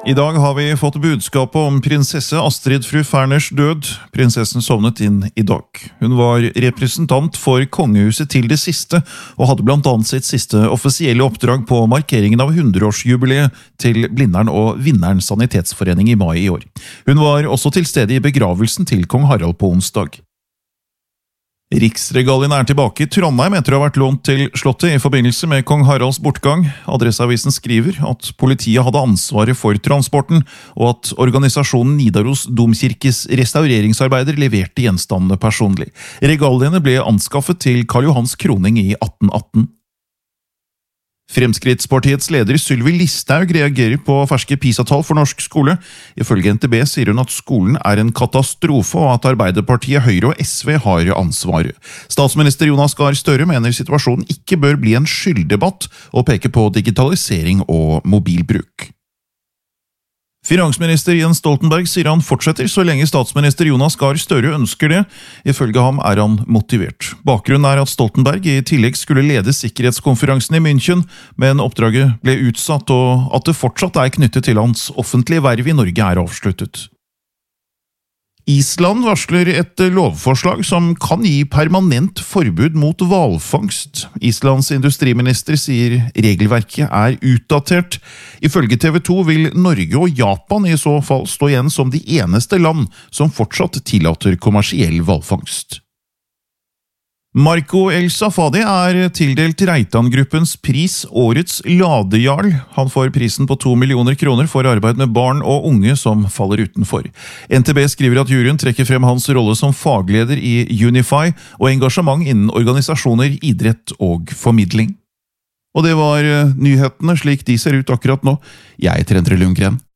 I dag har vi fått budskapet om prinsesse Astrid fru Ferners død. Prinsessen sovnet inn i dag. Hun var representant for kongehuset til det siste, og hadde blant annet sitt siste offisielle oppdrag på markeringen av 100-årsjubileet til Blindern og Vinneren Sanitetsforening i mai i år. Hun var også til stede i begravelsen til kong Harald på onsdag. Riksregalien er tilbake i Trondheim etter å ha vært lånt til slottet i forbindelse med kong Haralds bortgang. Adresseavisen skriver at politiet hadde ansvaret for transporten, og at organisasjonen Nidaros Domkirkes restaureringsarbeider leverte gjenstandene personlig. Regaliene ble anskaffet til Karl Johans kroning i 1818. Fremskrittspartiets leder Sylvi Listhaug reagerer på ferske PISA-tall for norsk skole. Ifølge NTB sier hun at skolen er en katastrofe, og at Arbeiderpartiet, Høyre og SV har ansvaret. Statsminister Jonas Gahr Støre mener situasjonen ikke bør bli en skylddebatt, og peker på digitalisering og mobilbruk. Finansminister Jens Stoltenberg sier han fortsetter så lenge statsminister Jonas Gahr Støre ønsker det. Ifølge ham er han motivert. Bakgrunnen er at Stoltenberg i tillegg skulle lede sikkerhetskonferansen i München, men oppdraget ble utsatt, og at det fortsatt er knyttet til hans offentlige verv i Norge er avsluttet. Island varsler et lovforslag som kan gi permanent forbud mot hvalfangst. Islands industriminister sier regelverket er utdatert. Ifølge TV 2 vil Norge og Japan i så fall stå igjen som de eneste land som fortsatt tillater kommersiell hvalfangst. Marco El Safadi er tildelt Reitan-gruppens pris Årets Ladejarl. Han får prisen på 2 millioner kroner for arbeid med barn og unge som faller utenfor. NTB skriver at juryen trekker frem hans rolle som fagleder i Unify og engasjement innen organisasjoner, idrett og formidling. Og det var nyhetene slik de ser ut akkurat nå. Jeg heter Endre Lundgren.